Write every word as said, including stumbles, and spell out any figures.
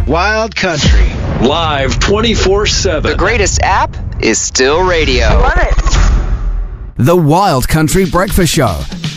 Wild Country. Live twenty-four seven. The greatest app is still radio. Love it. The Wild Country Breakfast Show.